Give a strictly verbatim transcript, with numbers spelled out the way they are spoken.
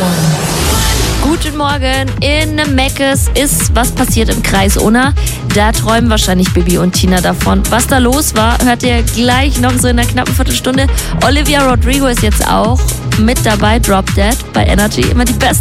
Guten Morgen, in Meckes ist was passiert im Kreis Unna. Da träumen wahrscheinlich Bibi und Tina davon. Was da los war, hört ihr gleich noch so in einer knappen Viertelstunde. Olivia Rodrigo ist jetzt auch mit dabei, Drop Dead bei Energy. Immer die besten